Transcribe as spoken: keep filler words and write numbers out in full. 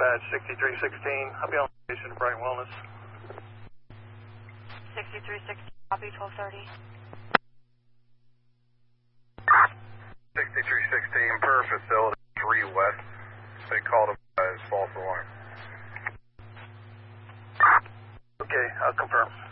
dispatch, sixty-three sixteen. I'll be on location to Bright Wellness. sixty-three sixteen, copy, twelve thirty. sixty-three sixteen per facility, three west. They called him as false alarm. Okay, I'll confirm.